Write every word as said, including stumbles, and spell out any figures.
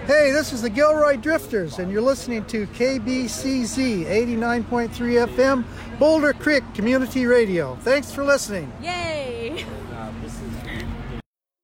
Hey, this is the Gilroy Drifters, and you're listening to K B C Z eighty-nine point three F M, Boulder Creek Community Radio. Thanks for listening. Yay! Uh, this is